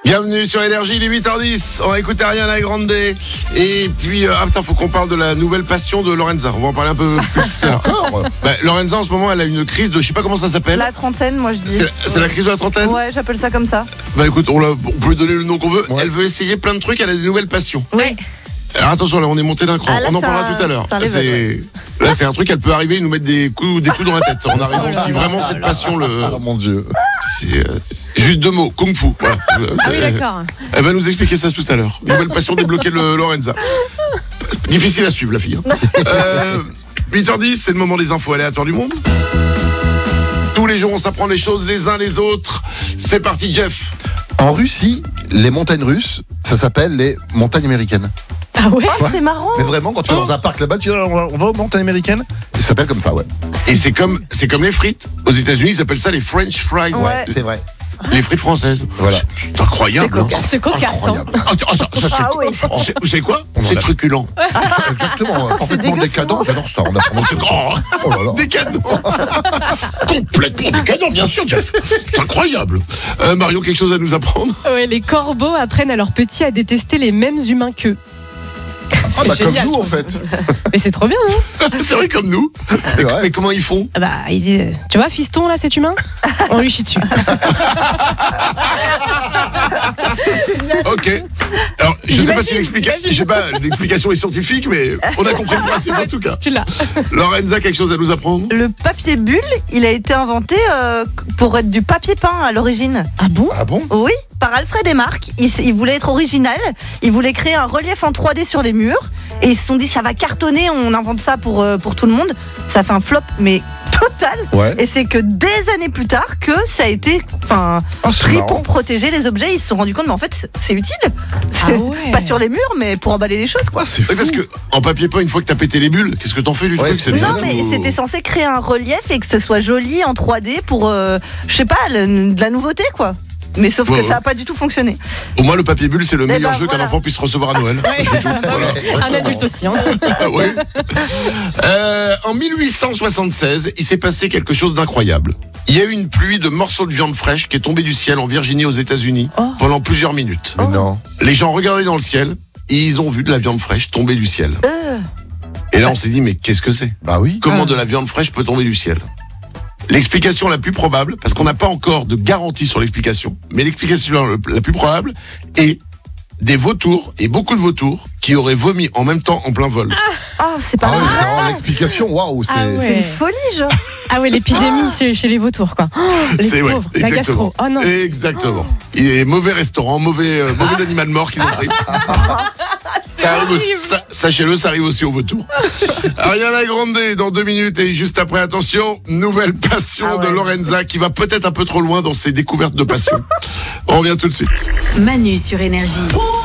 Bienvenue sur Énergie, il est 8h10. On va écouter Ariana Grande. Et puis, faut qu'on parle de la nouvelle passion de Lorenza. On va en parler un peu plus tout à l'heure. Lorenza, en ce moment, elle a une crise de, je sais pas comment ça s'appelle. La trentaine, moi je dis. C'est la crise de la trentaine ? Ouais, j'appelle ça comme ça. Écoute, on peut lui donner le nom qu'on veut. Ouais. Elle veut essayer plein de trucs, elle a des nouvelles passions. Oui. Alors attention, là, on est monté d'un cran. Ah, là, on en parlera tout à l'heure. Là, c'est un truc, elle peut arriver et nous mettre des coups dans la tête. En arrivant, si vraiment cette passion Oh mon Dieu. C'est juste 2 mots, Kung Fu. Voilà. Ah oui, d'accord. Elle va nous expliquer ça tout à l'heure. Nouvelle passion débloquée de Lorenza. Difficile à suivre, la fille. 8h10, c'est le moment des infos aléatoires du monde. Tous les jours, on s'apprend les choses les uns les autres. C'est parti, Jeff. En Russie, les montagnes russes, ça s'appelle les montagnes américaines. Ah ouais? Oh, c'est marrant. Mais vraiment, quand tu vas dans un parc là-bas, tu dis on va aux montagnes américaines. Ça s'appelle comme ça, ouais. Et c'est comme les frites. Aux États-Unis, ils appellent ça les French fries. Ouais. C'est vrai. Les frites françaises. Voilà. C'est incroyable. Hein. C'est cocasse. Hein. Incroyable. Ça, c'est Ah oui. vous savez quoi? On en C'est a- truculent. Exactement, parfaitement dégueu, décadent. J'adore ça. On apprend des trucs. Oh là là. Décadent. Complètement décadent, bien sûr, Jeff. C'est incroyable. Marion, quelque chose à nous apprendre? Ouais, les corbeaux apprennent à leurs petits à détester les mêmes humains qu'eux. Ah bah C'est comme génial, nous je en pense. fait. Mais c'est trop bien, hein? C'est vrai, comme nous. C'est vrai. Mais comment ils font? Ah bah, ils disent, tu vois, fiston, là, cet humain? On lui chie dessus. Ok. Alors, je sais pas si J'imagine. l'explication est scientifique, mais on a compris le principe en tout cas. Tu l'as. Lorenza, quelque chose à nous apprendre? Le papier bulle, il a été inventé pour être du papier peint à l'origine. Ah bon? Ah bon? Oui, par Alfred et Marc. Il voulait être original. Il voulait créer un relief en 3D sur les murs. Et ils se sont dit, ça va cartonner, on invente ça pour tout le monde. Ça fait un flop, mais total. Ouais. Et c'est que des années plus tard que ça a été c'est pris marrant. pour protéger les objets. Ils se sont rendus compte, mais en fait, c'est utile. Ah ouais. Pas sur les murs, mais pour emballer les choses, quoi. C'est fou. Oui, parce que en papier peint, une fois que t'as pété les bulles, qu'est-ce que t'en fais du Ouais, truc? c'est Non, bien. mais c'était censé créer un relief et que ce soit joli en 3D pour, je sais pas, de la nouveauté, quoi. Mais sauf Ouais, que ouais. ça n'a pas du tout fonctionné. Au moins, le papier bulle, c'est le meilleur ben, jeu voilà. qu'un enfant puisse recevoir à Noël. Ouais. C'est tout. Voilà. Un adulte aussi, hein. Ah ouais. En 1876, il s'est passé quelque chose d'incroyable. Il y a eu une pluie de morceaux de viande fraîche qui est tombée du ciel en Virginie aux États-Unis pendant plusieurs minutes. Mais non. Les gens regardaient dans le ciel et ils ont vu de la viande fraîche tomber du ciel. Et là, on s'est dit, mais qu'est-ce que c'est? Bah oui. Comment de la viande fraîche peut tomber du ciel? L'explication la plus probable, parce qu'on n'a pas encore de garantie sur l'explication, mais l'explication la plus probable est des vautours, et beaucoup de vautours, qui auraient vomi en même temps en plein vol. Oh, c'est pas Ah oui, vrai. c'est vraiment l'explication. Waouh, c'est. Ah ouais. C'est une folie, genre. Ah ouais, l'épidémie chez les vautours, quoi. Oh, les C'est vrai, pauvres, la exactement. gastro. Oh non. Exactement. Et mauvais restaurant, mauvais animal mort qu'ils ont pris. Ça arrive aussi, sachez-le, ça arrive aussi aux vautours. Ariana Grande dans 2 minutes et juste après, attention, nouvelle passion Ah ouais. de Lorenza qui va peut-être un peu trop loin dans ses découvertes de passion. On revient tout de suite. Manu sur Énergie.